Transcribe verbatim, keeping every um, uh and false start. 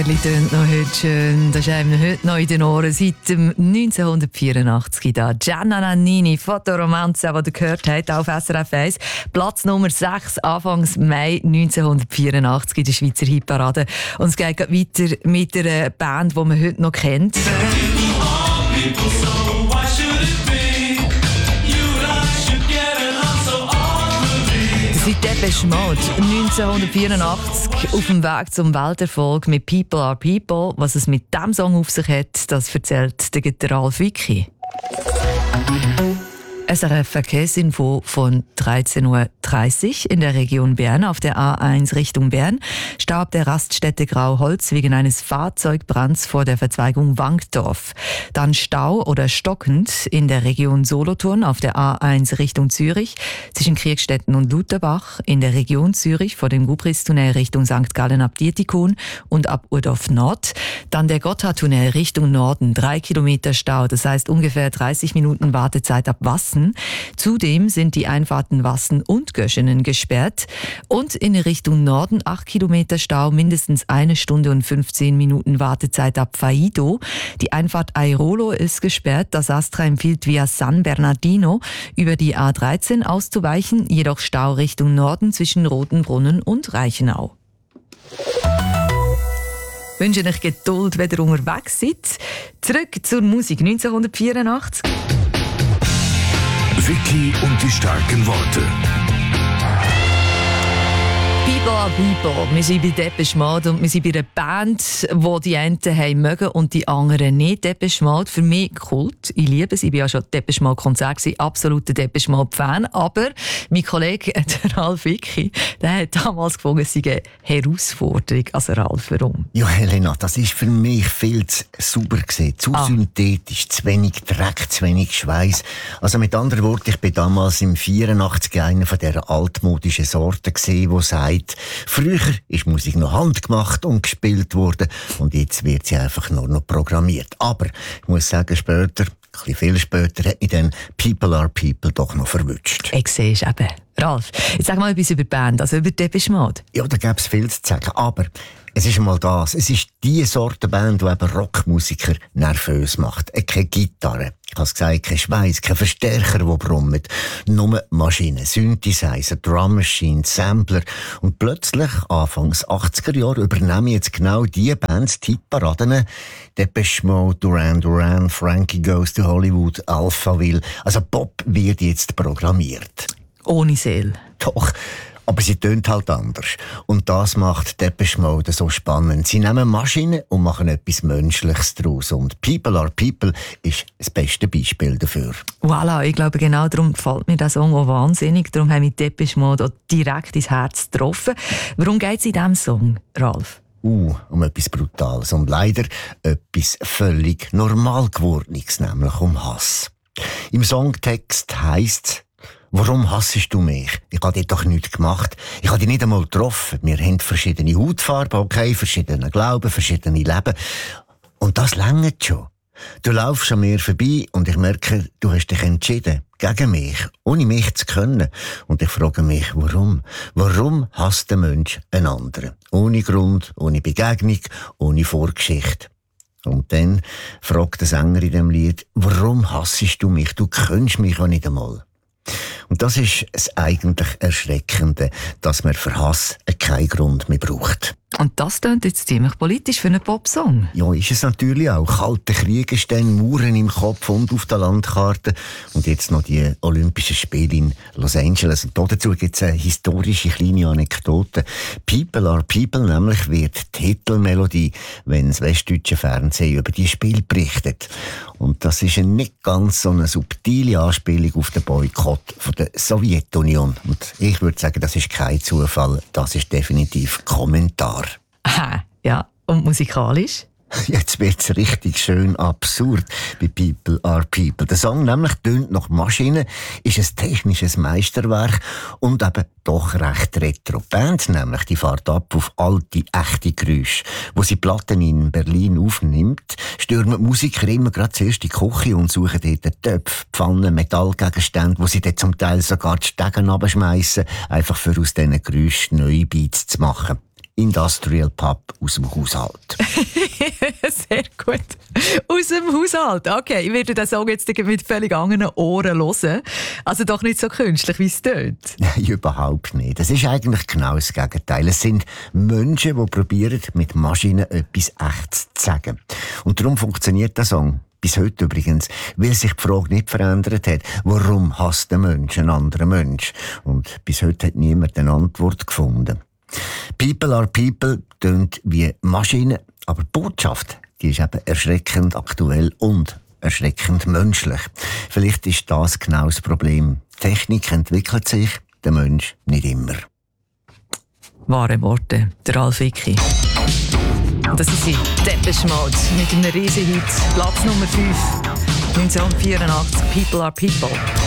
Liederli tönt noch heute schön. Das ist einem heute noch in den Ohren. Seit dem neunzehnhundertvierundachtzig da. Gianna Nannini, Fotoromanze, die ihr gehört habt auf S R F eins. Platz Nummer sechs, Anfangs Mai neunzehnhundertvierundachtzig in der Schweizer Hitparade. Und es geht weiter mit einer Band, die man heute noch kennt. Seit Depeche Mode neunzehnhundertvierundachtzig auf dem Weg zum Welterfolg mit «People are People». Was es mit diesem Song auf sich hat, das erzählt der Ralf Wicki. S R F Verkehrsinfo von dreizehn Uhr dreißig in der Region Bern auf der A eins Richtung Bern starb der Raststätte Grauholz wegen eines Fahrzeugbrands vor der Verzweigung Wankdorf. Dann Stau oder stockend in der Region Solothurn auf der A eins Richtung Zürich zwischen Kriegstetten und Lutherbach, in der Region Zürich vor dem Gubristunnel Richtung Sankt Gallen ab Dietikon und ab Urdorf Nord. Dann der Gotthardtunnel Richtung Norden, drei Kilometer Stau, das heißt ungefähr dreißig Minuten Wartezeit ab Wassen. Zudem sind die Einfahrten Wassen und Göschenen gesperrt. Und in Richtung Norden acht Kilometer Stau, mindestens eine Stunde und fünfzehn Minuten Wartezeit ab Faido. Die Einfahrt Airolo ist gesperrt. Das Astra empfiehlt via San Bernardino über die A dreizehn auszuweichen, jedoch Stau Richtung Norden zwischen Rotenbrunnen und Reichenau. Ich wünsche euch Geduld, wenn ihr unterwegs seid. Zurück zur Musik neunzehnhundertvierundachtzig. Wicki und die starken Worte. People are People. Wir sind bei Depeche Mode und wir sind bei einer Band, die die einen haben mögen und die anderen nicht. Depeche Mode, für mich Kult. Ich liebe es. Ich war ja schon Depeche Mode Konzert, absoluter Depeche Mode Fan. Aber mein Kollege, der Ralf Wicki, der hat damals gefunden, es sei eine Herausforderung. Also Ralf, warum? Ja, Helena, das ist für mich viel zu sauber gesehen. Zu ah. synthetisch, zu wenig Dreck, zu wenig Schweiß. Also mit anderen Worten, ich bin damals im vierundachtzig einer von dieser altmodischen Sorten gesehen, die sagt, früher ist Musik noch handgemacht und gespielt worden und jetzt wird sie einfach nur noch programmiert. Aber ich muss sagen, später, ein bisschen viel später, hat mich dann «People are People» doch noch verwünscht. Ich sehe es eben. Ralf, jetzt sag mal etwas über die Band, also über Depeche Mode. Ja, da gäbe es viel zu sagen, aber es ist einmal das. Es ist die Sorte Band, die eben Rockmusiker nervös macht. Keine Gitarre, ich habe es gesagt, kein Schweiß, kein Verstärker, der brummt. Nur Maschinen, Synthesizer, Drummachine, Sampler. Und plötzlich, Anfangs achtziger Jahre, übernehmen jetzt genau die Bands die Hitparaden. Depeche Mode, Duran Duran, Frankie Goes to Hollywood, Alphaville. Also Pop wird jetzt programmiert. Ohne Seele. Doch. Aber sie tönt halt anders. Und das macht Depeche Mode so spannend. Sie nehmen Maschinen und machen etwas Menschliches daraus. Und «People are People» ist das beste Beispiel dafür. Voilà, ich glaube, genau darum gefällt mir der Song auch wahnsinnig. Darum haben wir Depeche Mode auch direkt ins Herz getroffen. Worum geht es in diesem Song, Ralf? Uh, um etwas Brutales. Und leider etwas völlig normal gewordenes, nämlich um Hass. Im Songtext heisst es: «Warum hassest du mich? Ich habe dir doch nichts gemacht. Ich habe dich nicht einmal getroffen. Wir haben verschiedene Hautfarben, okay, verschiedene Glauben, verschiedene Leben. Und das reicht schon. Du laufst an mir vorbei und ich merke, du hast dich entschieden. Gegen mich. Ohne mich zu können. Und ich frage mich, warum? Warum hasst der Mensch einen anderen? Ohne Grund, ohne Begegnung, ohne Vorgeschichte.» Und dann fragt der Sänger in dem Lied: «Warum hassest du mich? Du kennst mich auch nicht einmal.» Und das ist das eigentlich Erschreckende, dass man für Hass keinen Grund mehr braucht. Und das klingt jetzt ziemlich politisch für einen Popsong. Ja, ist es natürlich auch. Kalte Kriege stehen, Mauern im Kopf und auf der Landkarte. Und jetzt noch die Olympischen Spiele in Los Angeles. Und dazu gibt es eine historische kleine Anekdote. «People are People» nämlich wird die Titelmelodie, wenn das westdeutsche Fernsehen über die Spiele berichtet. Und das ist eine nicht ganz so eine subtile Anspielung auf den Boykott von der Sowjetunion. Und ich würde sagen, das ist kein Zufall, das ist definitiv Kommentar. Aha, ja. Und musikalisch? Jetzt wird's richtig schön absurd bei «People are People». Der Song nämlich tönt nach Maschinen, ist ein technisches Meisterwerk und eben doch recht retro. Die Band nämlich, die fährt ab auf alte, echte Geräusche. Wo sie Platten in Berlin aufnimmt, stürmen die Musiker immer gerade zuerst in die Küche und suchen dort Töpfe, Pfannen, Metallgegenstände, wo sie dann zum Teil sogar die Stegen runterschmeissen, einfach für aus diesen Geräuschen neue Beats zu machen. Industrial Pub aus dem Haushalt. Sehr gut. Aus dem Haushalt. Okay, ich werde den Song jetzt mit völlig anderen Ohren hören. Also doch nicht so künstlich, wie es tönt. Nein, überhaupt nicht. Das ist eigentlich genau das Gegenteil. Es sind Menschen, die probieren, mit Maschinen etwas Echtes zu sagen. Und darum funktioniert der Song. Bis heute übrigens, weil sich die Frage nicht verändert hat, warum hasst der Mensch einen anderen Mensch? Und bis heute hat niemand eine Antwort gefunden. People are people tönt wie Maschinen, aber die Botschaft, die ist eben erschreckend aktuell und erschreckend menschlich. Vielleicht ist das genau das Problem. Die Technik entwickelt sich, der Mensch nicht immer. Wahre Worte, der Ralf Icki. Das ist sie, Depeche Mode, mit einem riesen Hit, Platz Nummer fünf, neunzehnhundertvierundachtzig, People are People.